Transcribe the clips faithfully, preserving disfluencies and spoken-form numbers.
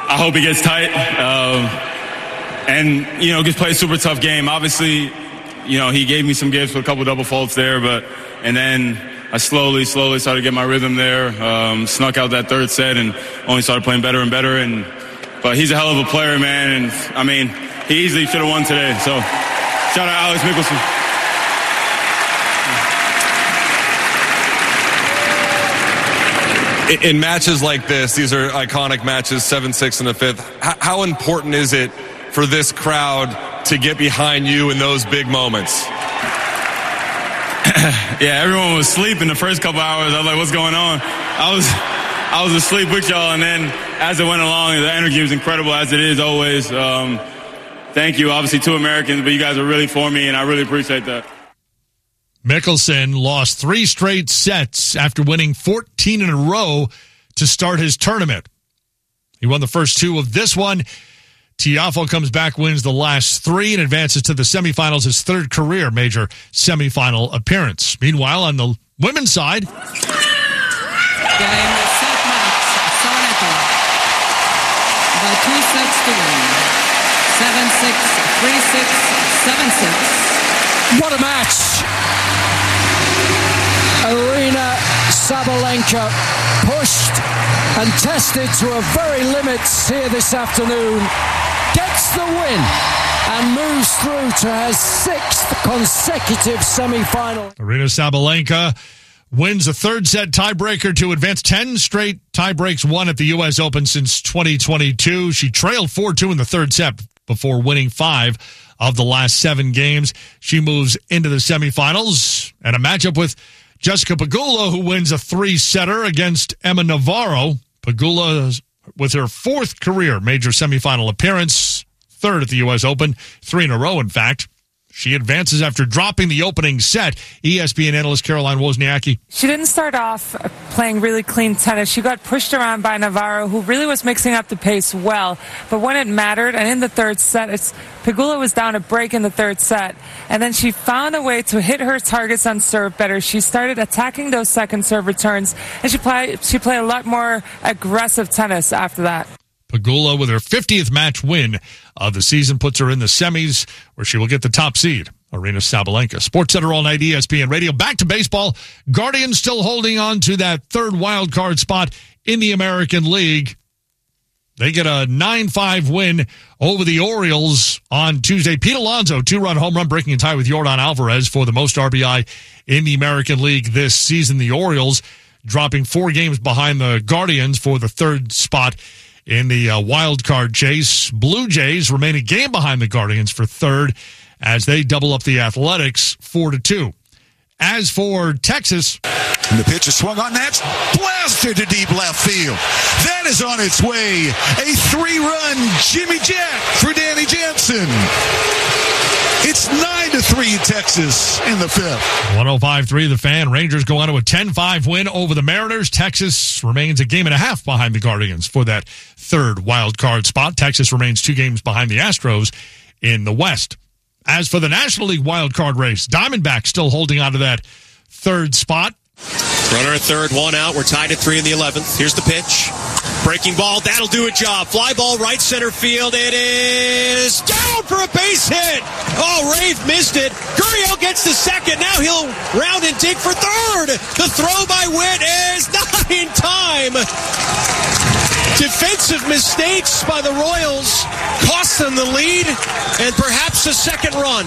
I hope he gets tight. Um, and, you know, just play a super tough game. Obviously, you know, he gave me some gifts with a couple double faults there, but, and then I slowly, slowly started to get my rhythm there, um, snuck out that third set and only started playing better and better. And, but he's a hell of a player, man. And, I mean, he easily should have won today. So, shout out Alex Mickelson. In matches like this, these are iconic matches, seven six in the fifth. How important is it for this crowd to get behind you in those big moments? Yeah, everyone was asleep in the first couple hours. I was like, what's going on? I was I was asleep with y'all, and then as it went along, the energy was incredible, as it is always. Um, thank you. Obviously, two Americans, but you guys are really for me, and I really appreciate that. Mickelson lost three straight sets after winning fourteen in a row to start his tournament. He won the first two of this one. Tiafoe comes back, wins the last three, and advances to the semifinals, his third career major semifinal appearance. Meanwhile, on the women's side, Game set match, Sabalenka by two sets to win. seven six, three six, seven six. What a match! Aryna Sabalenka pushed and tested to her very limits here this afternoon, gets the win and moves through to her sixth consecutive semi-final. Aryna Sabalenka wins a third set tiebreaker to advance. ten straight tiebreaks won at the U S Open since twenty twenty-two. She trailed four two in the third set before winning five of the last seven games. She moves into the semifinals and a matchup with Jessica Pegula, who wins a three-setter against Emma Navarro. Pegula with her fourth career major semifinal appearance, third at the U S Open, three in a row, in fact. She advances after dropping the opening set. E S P N analyst Caroline Wozniacki. She didn't start off playing really clean tennis. She got pushed around by Navarro, who really was mixing up the pace well. But when it mattered, and in the third set, it's, Pegula was down a break in the third set. And then she found a way to hit her targets on serve better. She started attacking those second serve returns, and she played, she played a lot more aggressive tennis after that. Pegula, with her fiftieth match win of the season, puts her in the semis, where she will get the top seed. Aryna Sabalenka. SportsCenter all night, E S P N Radio. Back to baseball. Guardians still holding on to that third wild card spot in the American League. They get a nine five win over the Orioles on Tuesday. Pete Alonso, two-run home run, breaking a tie with Yordan Alvarez for the most R B I in the American League this season. The Orioles dropping four games behind the Guardians for the third spot in the uh, wild card chase. Blue Jays remain a game behind the Guardians for third as they double up the Athletics four to two. As for Texas, and the pitch is swung on, that's blasted to deep left field. That is on its way. A three-run Jimmy Jack for Danny Jansen. It's nine to three Texas in the fifth. one oh five point three The Fan. Rangers go on to a ten five win over the Mariners. Texas remains a game and a half behind the Guardians for that third wild card spot. Texas remains two games behind the Astros in the West. As for the National League wild card race, Diamondbacks still holding on to that third spot. Runner at third, one out. We're tied at three in the eleventh. Here's the pitch. Breaking ball. That'll do a job. Fly ball right center field. It is down for a base hit. Oh, Rafe missed it. Gurriel gets the second. Now he'll round and dig for third. The throw by Witt is not in time. Defensive mistakes by the Royals cost them the lead and perhaps a second run.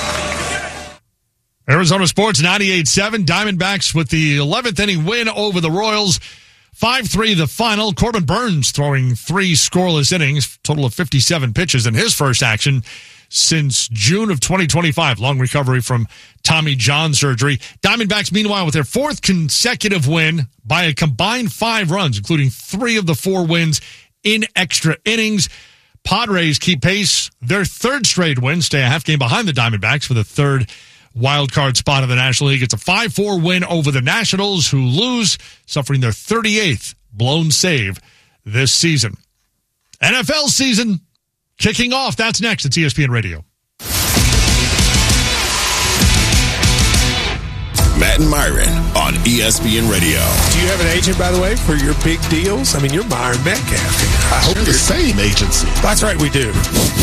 Arizona Sports ninety-eight point seven. Diamondbacks with the eleventh inning win over the Royals. five three the final. Corbin Burns throwing three scoreless innings, total of fifty-seven pitches in his first action since June of twenty twenty-five. Long recovery from Tommy John surgery. Diamondbacks, meanwhile, with their fourth consecutive win by a combined five runs, including three of the four wins in extra innings. Padres keep pace. Their third straight win, stay a half game behind the Diamondbacks for the third wild card spot in the National League. It's a five four win over the Nationals, who lose, suffering their thirty-eighth blown save this season. N F L season kicking off. That's next at E S P N Radio. Matt Matt and Myron on E S P N Radio. Do you have an agent, by the way, for your big deals? I mean, you're Myron Metcalf. I hope We're the same agency. That's right, we do.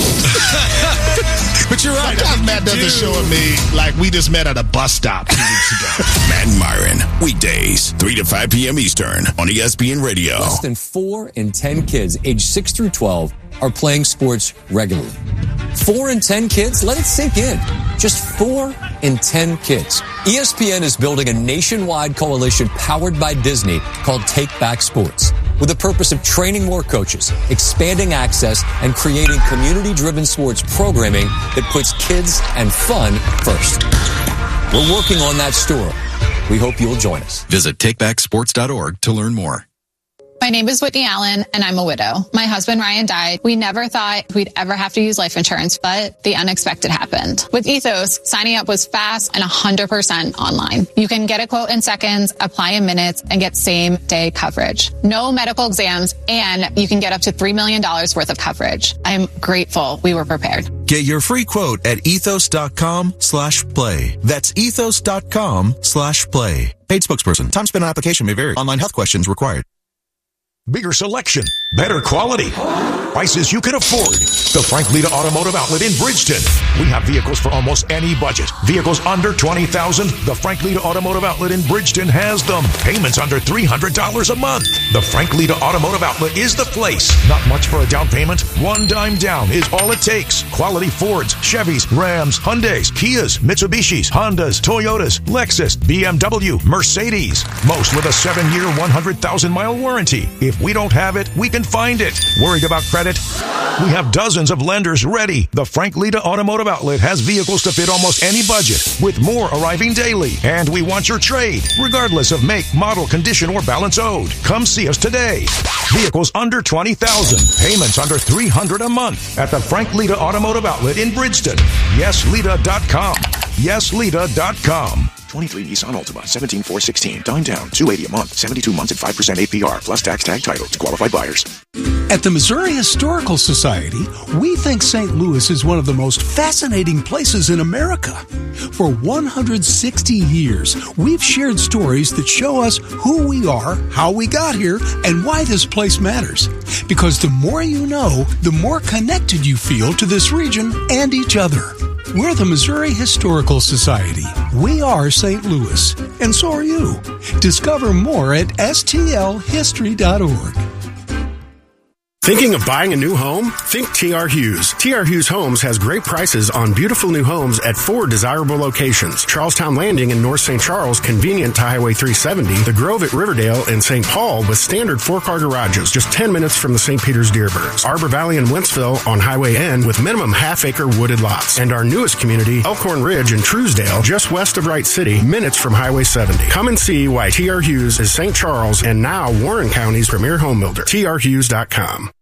But you're right. Sometimes Matt doesn't do. show me like we just met at a bus stop two weeks ago. Matt and Myron, weekdays, three to five p.m. Eastern on E S P N Radio. Less than four in ten kids aged six through twelve are playing sports regularly. Four in ten kids? Let it sink in. Just four in ten kids. E S P N is building a nationwide coalition powered by Disney called Take Back Sports, with the purpose of training more coaches, expanding access, and creating community-driven sports programming that puts kids and fun first. We're working on that story. We hope you'll join us. Visit take back sports dot org to learn more. My name is Whitney Allen, and I'm a widow. My husband, Ryan, died. We never thought we'd ever have to use life insurance, but the unexpected happened. With Ethos, signing up was fast and one hundred percent online. You can get a quote in seconds, apply in minutes, and get same-day coverage. No medical exams, and you can get up to three million dollars worth of coverage. I'm grateful we were prepared. Get your free quote at ethos.com slash play. That's ethos.com slash play. Paid spokesperson. Time spent on application may vary. Online health questions required. Bigger selection, better quality, prices you can afford. The Frank Lita Automotive Outlet in Bridgeton. We have vehicles for almost any budget. Vehicles under twenty thousand dollars. The Frank Lita Automotive Outlet in Bridgeton has them. Payments under three hundred dollars a month. The Frank Lita Automotive Outlet is the place. Not much for a down payment. One dime down is all it takes. Quality Fords, Chevys, Rams, Hyundais, Kias, Mitsubishis, Hondas, Toyotas, Lexus, B M W, Mercedes. Most with a seven-year, one hundred thousand mile warranty. If we don't have it, we can find it. Worried about credit? We have dozens of lenders ready. The Frank Lita Automotive Outlet has vehicles to fit almost any budget, with more arriving daily. And we want your trade, regardless of make, model, condition, or balance owed. Come see us today. Vehicles under twenty thousand dollars. Payments under three hundred dollars a month at the Frank Lita Automotive Outlet in Bridgeton. yes lita dot com. yes lita dot com. twenty-three Nissan Altima, seventeen four sixteen. Dime down, two hundred eighty dollars a month, seventy-two months at five percent A P R, plus tax tag title to qualified buyers. At the Missouri Historical Society, we think Saint Louis is one of the most fascinating places in America. For one hundred sixty years, we've shared stories that show us who we are, how we got here, and why this place matters. Because the more you know, the more connected you feel to this region and each other. We're the Missouri Historical Society. We are Saint Louis, and so are you. Discover more at S T L history dot org. Thinking of buying a new home? Think T R. Hughes. T R. Hughes Homes has great prices on beautiful new homes at four desirable locations. Charlestown Landing in North Saint Charles, convenient to Highway three seventy. The Grove at Riverdale and Saint Paul with standard four-car garages, just ten minutes from the Saint Peter's Dearborns. Arbor Valley and Wentzville on Highway N with minimum half-acre wooded lots. And our newest community, Elkhorn Ridge in Truesdale, just west of Wright City, minutes from Highway seventy. Come and see why T R. Hughes is Saint Charles and now Warren County's premier home builder. T R Hughes dot com.